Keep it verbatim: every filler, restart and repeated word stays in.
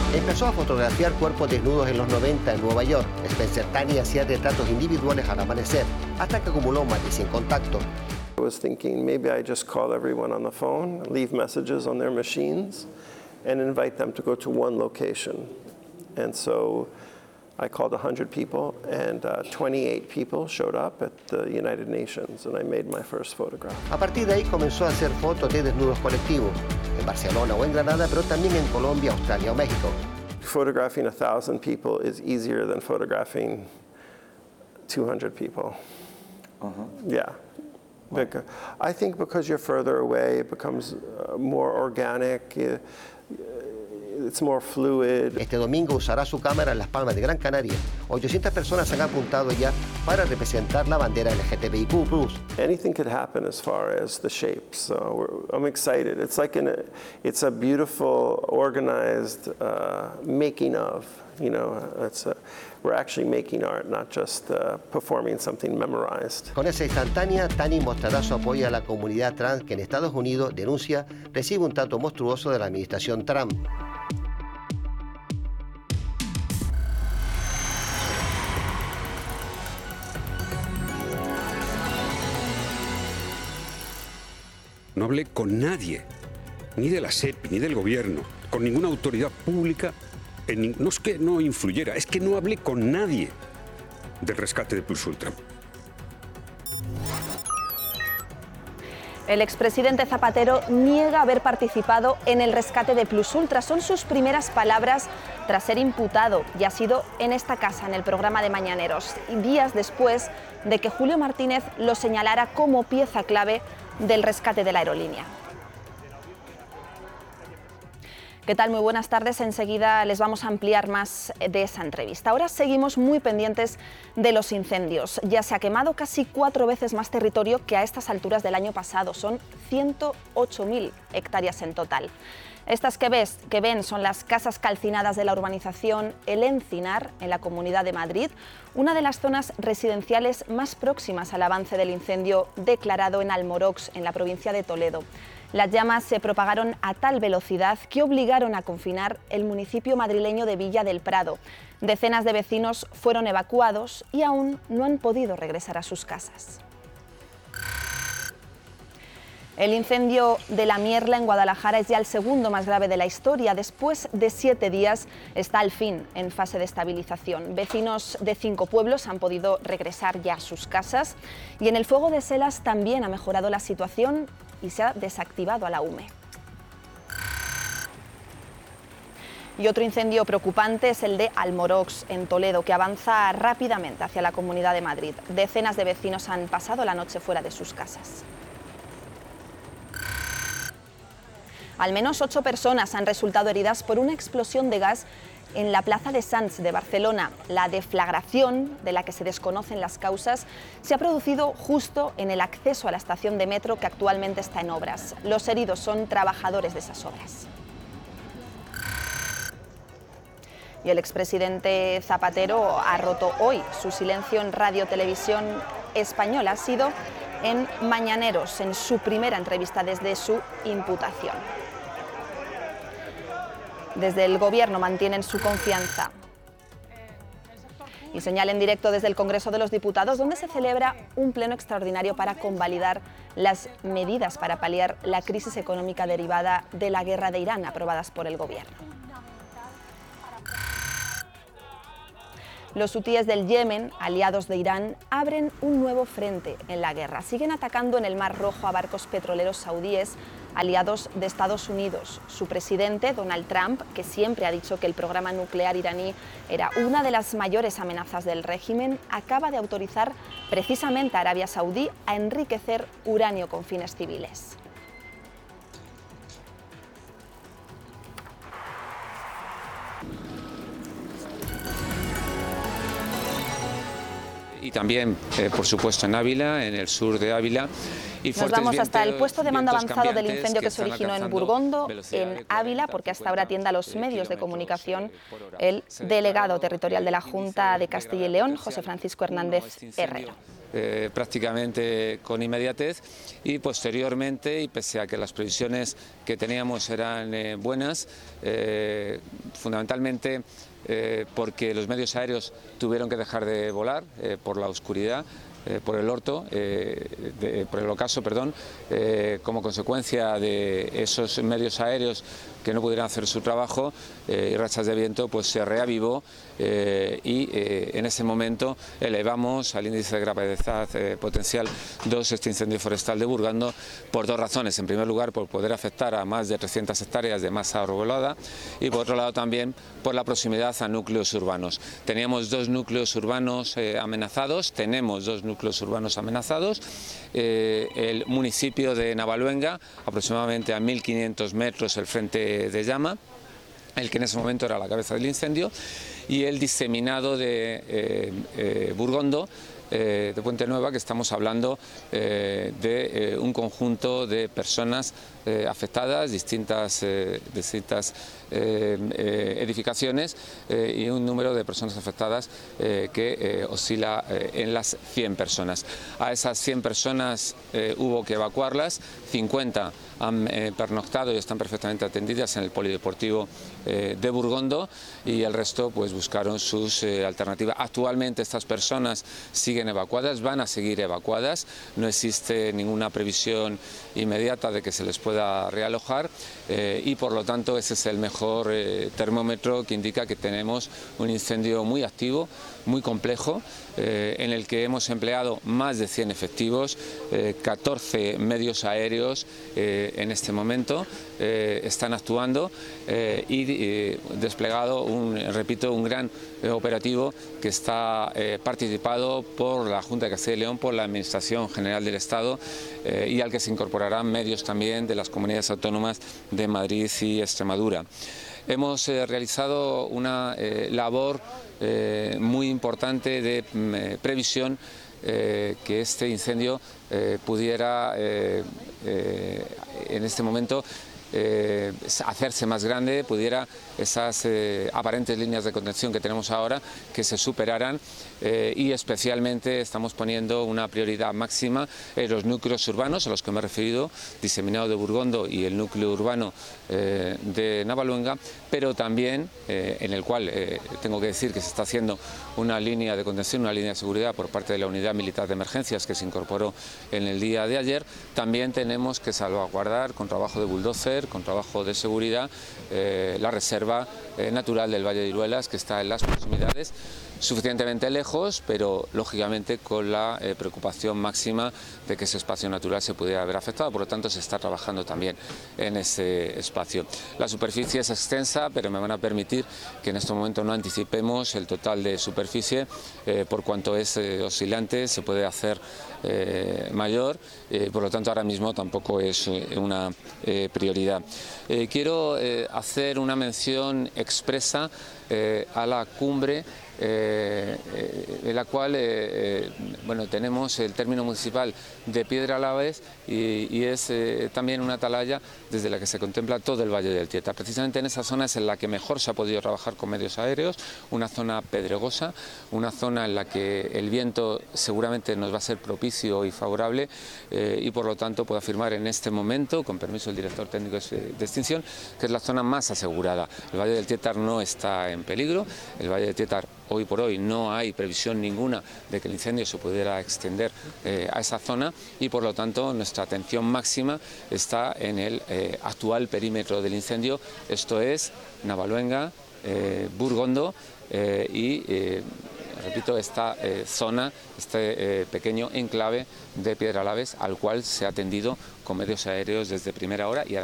Empezó a fotografiar cuerpos desnudos en los noventa en Nueva York. Spencer Tani hacía retratos individuales al amanecer, hasta que acumuló más de cien contactos. I was thinking maybe I just call everyone on the phone, leave messages on their machines, and invite them to go to one location. And so I called one hundred people, and uh, twenty-eight people showed up at the United Nations, and I made my first photograph. A partir de ahí comenzó a hacer fotos de desnudos colectivos, en Barcelona o en Granada, pero también en Colombia, Australia o México. Photographing a thousand people is easier than photographing two hundred people. Uh-huh. Yeah. Because, I think because you're further away, it becomes uh, more organic. Uh, It's more fluid. Este domingo usará su cámara en Las Palmas de Gran Canaria. ochocientas personas han apuntado ya para representar la bandera L G T B I Q plus. Anything could happen as far as the shapes. So we're, I'm excited. It's like an, it's a beautiful, organized uh, making of. You know, it's a, we're actually making art, not just uh, performing something memorized. Con esa instantánea, Tani mostrará su apoyo a la comunidad trans que en Estados Unidos denuncia recibe un trato monstruoso de la administración Trump. No hablé con nadie, ni de la S E P I, ni del gobierno, con ninguna autoridad pública. En, no es que no influyera, es que no hablé con nadie del rescate de Plus Ultra. El expresidente Zapatero niega haber participado en el rescate de Plus Ultra. Son sus primeras palabras tras ser imputado, y ha sido en esta casa, en el programa de Mañaneros, días después de que Julio Martínez lo señalara como pieza clave del rescate de la aerolínea. ¿Qué tal? Muy buenas tardes. Enseguida les vamos a ampliar más de esa entrevista. Ahora seguimos muy pendientes de los incendios. Ya se ha quemado casi cuatro veces más territorio que a estas alturas del año pasado. Son ciento ocho mil hectáreas en total. Estas que, ves, que ven son las casas calcinadas de la urbanización El Encinar, en la Comunidad de Madrid, una de las zonas residenciales más próximas al avance del incendio declarado en Almorox, en la provincia de Toledo. Las llamas se propagaron a tal velocidad que obligaron a confinar el municipio madrileño de Villa del Prado. Decenas de vecinos fueron evacuados y aún no han podido regresar a sus casas. El incendio de La Mierla en Guadalajara es ya el segundo más grave de la historia. Después de siete días está al fin en fase de estabilización. Vecinos de cinco pueblos han podido regresar ya a sus casas y en el fuego de Selas también ha mejorado la situación y se ha desactivado a la U M E. Y otro incendio preocupante es el de Almorox, en Toledo, que avanza rápidamente hacia la Comunidad de Madrid. Decenas de vecinos han pasado la noche fuera de sus casas. Al menos ocho personas han resultado heridas por una explosión de gas en la plaza de Sants de Barcelona. La deflagración, de la que se desconocen las causas, se ha producido justo en el acceso a la estación de metro que actualmente está en obras. Los heridos son trabajadores de esas obras. Y el expresidente Zapatero ha roto hoy su silencio en Radio Televisión Española. Ha sido en Mañaneros, en su primera entrevista desde su imputación. Desde el Gobierno mantienen su confianza y señala en directo desde el Congreso de los Diputados, donde se celebra un pleno extraordinario para convalidar las medidas para paliar la crisis económica derivada de la guerra de Irán, aprobadas por el Gobierno. Los hutíes del Yemen, aliados de Irán, abren un nuevo frente en la guerra. Siguen atacando en el Mar Rojo a barcos petroleros saudíes, aliados de Estados Unidos. Su presidente, Donald Trump, que siempre ha dicho que el programa nuclear iraní era una de las mayores amenazas del régimen, acaba de autorizar precisamente a Arabia Saudí a enriquecer uranio con fines civiles. Y también, eh, por supuesto, en Ávila, en el sur de Ávila. Y Nos vamos hasta el puesto de mando avanzado del incendio que se originó en Burgondo, en Ávila, porque hasta ahora atiende a los medios de comunicación el delegado territorial de la Junta de Castilla y León, José Francisco Hernández Herrero. eh, prácticamente con inmediatez y posteriormente, y pese a que las previsiones que teníamos eran eh, buenas, eh, fundamentalmente eh, porque los medios aéreos tuvieron que dejar de volar eh, por la oscuridad, Eh, por el orto, eh, de, por el ocaso, perdón, eh, como consecuencia de esos medios aéreos que no pudieran hacer su trabajo eh, y rachas de viento, pues se reavivó eh, y eh, en ese momento elevamos al índice de gravedad eh, potencial dos este incendio forestal de Burgondo por dos razones. En primer lugar, por poder afectar a más de trescientas hectáreas de masa arbolada y por otro lado también por la proximidad a núcleos urbanos. Teníamos dos núcleos urbanos eh, amenazados, tenemos dos núcleos urbanos amenazados, eh, el municipio de Navaluenga, aproximadamente a mil quinientos metros el frente de llama, el que en ese momento era la cabeza del incendio, y el diseminado de eh, eh, Burgondo, eh, de Puente Nueva, que estamos hablando eh, de eh, un conjunto de personas eh, afectadas, distintas, eh, distintas eh, eh, edificaciones eh, y un número de personas afectadas eh, que eh, oscila eh, en las cien personas. A esas cien personas eh, hubo que evacuarlas, cincuenta han eh, pernoctado y están perfectamente atendidas en el polideportivo eh, de Burgondo y el resto pues buscaron sus eh, alternativas. Actualmente estas personas siguen evacuadas, van a seguir evacuadas, no existe ninguna previsión inmediata de que se les pueda realojar eh, y por lo tanto ese es el mejor eh, termómetro que indica que tenemos un incendio muy activo, muy complejo, eh, en el que hemos empleado más de cien efectivos, eh, catorce medios aéreos eh, en este momento eh, están actuando eh, y eh, desplegado un, repito, un gran eh, operativo que está eh, participado por la Junta de Castilla y León, por la Administración General del Estado eh, y al que se incorporarán medios también de las comunidades autónomas de Madrid y Extremadura. Hemos eh, realizado una eh, labor eh, muy importante de eh, previsión eh, que este incendio eh, pudiera eh, eh, en este momento eh, hacerse más grande, pudiera esas eh, aparentes líneas de contención que tenemos ahora que se superaran eh, y especialmente estamos poniendo una prioridad máxima en los núcleos urbanos a los que me he referido, diseminado de Burgondo y el núcleo urbano eh, de Navaluenga, pero también eh, en el cual eh, tengo que decir que se está haciendo una línea de contención, una línea de seguridad por parte de la Unidad Militar de Emergencias que se incorporó en el día de ayer. También tenemos que salvaguardar con trabajo de bulldozer, con trabajo de seguridad, eh, la reserva eh, natural del Valle de Iruelas, que está en las proximidades, suficientemente lejos, pero lógicamente con la eh, preocupación máxima de que ese espacio natural se pudiera haber afectado. Por lo tanto, se está trabajando también en ese espacio. La superficie es extensa, pero me van a permitir que en este momento no anticipemos el total de superficie, eh, por cuanto es eh, oscilante, se puede hacer eh, mayor, eh, por lo tanto ahora mismo tampoco es eh, una eh, prioridad. Eh, quiero eh, hacer una mención expresa eh, a la cumbre Eh, eh, en la cual eh, eh, bueno, tenemos el término municipal de Piedralabes y, y es eh, también una atalaya desde la que se contempla todo el Valle del Tieta. Precisamente en esa zona es en la que mejor se ha podido trabajar con medios aéreos, una zona pedregosa, una zona en la que el viento seguramente nos va a ser propicio y favorable eh, y por lo tanto puedo afirmar en este momento, con permiso del director técnico de extinción, que es la zona más asegurada. El Valle del Tietar no está en peligro, el Valle del Tietar hoy por hoy no hay previsión ninguna de que el incendio se pudiera extender eh, a esa zona y por lo tanto nuestra atención máxima está en el eh, actual perímetro del incendio, esto es Navaluenga, eh, Burgondo eh, y eh, repito, esta eh, zona, este eh, pequeño enclave de Piedralabes al cual se ha atendido con medios aéreos desde primera hora y